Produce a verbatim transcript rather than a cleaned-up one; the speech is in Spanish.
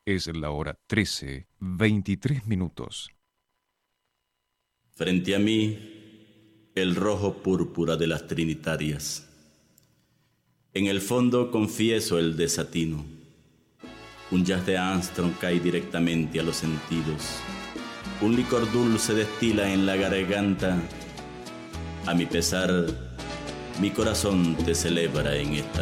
Es la hora trece, veintitrés minutos. Frente a mí, el rojo púrpura de las trinitarias. En el fondo confieso el desatino. Un jazz de Armstrong cae directamente a los sentidos. Un licor dulce destila en la garganta. A mi pesar, mi corazón te celebra en esta